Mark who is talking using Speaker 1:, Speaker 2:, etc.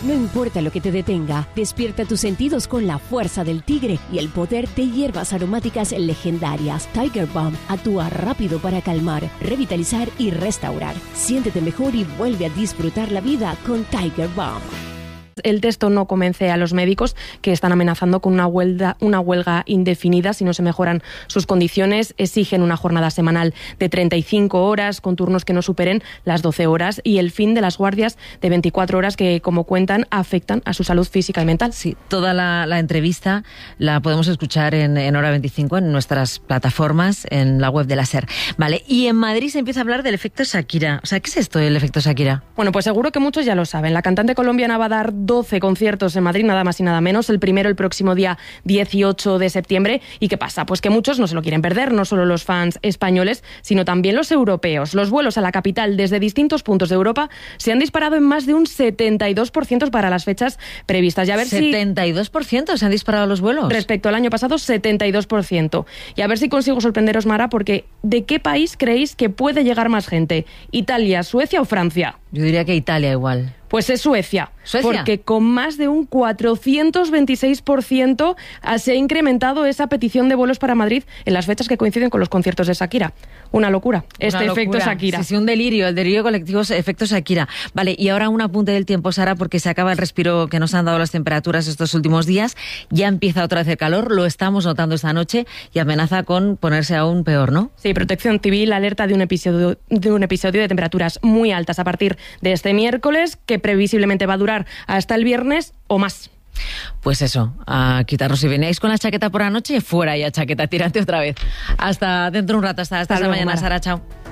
Speaker 1: No importa lo que te detenga, despierta tus sentidos con la fuerza del tigre y el poder de hierbas aromáticas legendarias. Tiger Balm actúa rápido para calmar, revitalizar y restaurar. Siéntete mejor y vuelve a disfrutar la vida con Tiger Balm.
Speaker 2: El texto no convence a los médicos, que están amenazando con una huelga indefinida si no se mejoran sus condiciones. Exigen una jornada semanal de 35 horas con turnos que no superen las 12 horas y el fin de las guardias de 24 horas que, como cuentan, afectan a su salud física y mental.
Speaker 3: Sí, toda la entrevista la podemos escuchar en Hora 25 en nuestras plataformas, en la web de la SER. Vale, y en Madrid se empieza a hablar del efecto Shakira. O sea, ¿qué es esto del efecto Shakira?
Speaker 2: Bueno, pues seguro que muchos ya lo saben. La cantante colombiana va a dar 12 conciertos en Madrid, nada más y nada menos. El primero el próximo día 18 de septiembre. ¿Y qué pasa? Pues que muchos no se lo quieren perder, no solo los fans españoles, sino también los europeos. Los vuelos a la capital desde distintos puntos de Europa se han disparado en más de un 72% para las fechas previstas. Y a ver
Speaker 3: 72% se han disparado los vuelos.
Speaker 2: Respecto al año pasado, 72%. Y a ver si consigo sorprenderos, Mara, porque ¿de qué país creéis que puede llegar más gente? ¿Italia, Suecia o Francia?
Speaker 3: Yo diría que Italia igual.
Speaker 2: Pues es Suecia.
Speaker 3: ¿Suecia?
Speaker 2: Porque con más de un 426% se ha incrementado esa petición de vuelos para Madrid en las fechas que coinciden con los conciertos de Shakira. Una locura. Efecto Shakira.
Speaker 3: Sí, un delirio, el delirio colectivo es efecto Shakira. Vale, y ahora un apunte del tiempo, Sara, porque se acaba el respiro que nos han dado las temperaturas estos últimos días. Ya empieza otra vez el calor, lo estamos notando esta noche y amenaza con ponerse aún peor, ¿no?
Speaker 2: Sí, Protección Civil alerta de un episodio de temperaturas muy altas a partir de este miércoles, que previsiblemente va a durar hasta el viernes o más.
Speaker 3: Pues eso, a quitarnos. Si veníais con la chaqueta por la noche, fuera ya chaqueta, tirante otra vez. Hasta dentro de un rato, hasta esta mañana, Sara, chao.